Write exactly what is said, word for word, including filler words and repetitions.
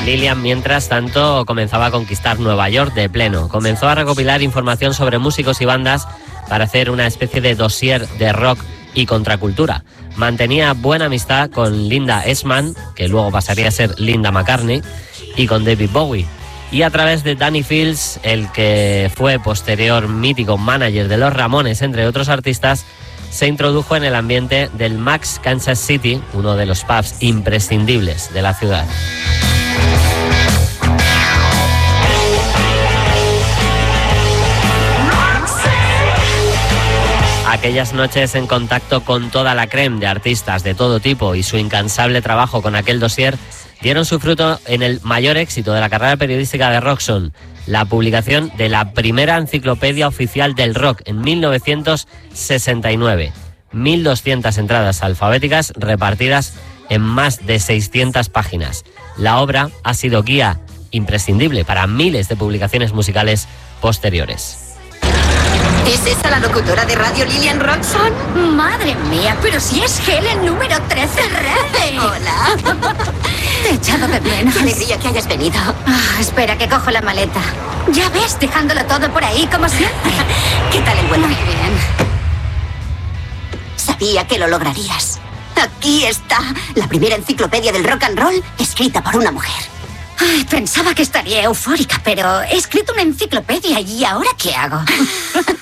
Lillian, mientras tanto, comenzaba a conquistar Nueva York de pleno. Comenzó a recopilar información sobre músicos y bandas para hacer una especie de dossier de rock y contracultura. Mantenía buena amistad con Linda Eastman, que luego pasaría a ser Linda McCartney, y con David Bowie. Y a través de Danny Fields, el que fue posterior mítico manager de los Ramones, entre otros artistas, se introdujo en el ambiente del Max Kansas City, uno de los pubs imprescindibles de la ciudad. Aquellas noches en contacto con toda la crème de artistas de todo tipo y su incansable trabajo con aquel dossier dieron su fruto en el mayor éxito de la carrera periodística de Roxon, la publicación de la primera enciclopedia oficial del rock en mil novecientos sesenta y nueve. mil doscientas entradas alfabéticas repartidas en más de seiscientas páginas. La obra ha sido guía imprescindible para miles de publicaciones musicales posteriores. ¿Es esa la locutora de radio Lillian Roxon? Madre mía, pero si es Helen número trece. Hola. Te he echado de menos. Qué alegría que hayas venido. Ah, espera, que cojo la maleta. Ya ves, dejándolo todo por ahí, como siempre. ¿Qué tal el vuelo? Muy bien. Sabía que lo lograrías. Aquí está, la primera enciclopedia del rock and roll escrita por una mujer. Ay, pensaba que estaría eufórica, pero he escrito una enciclopedia y ¿ahora qué hago?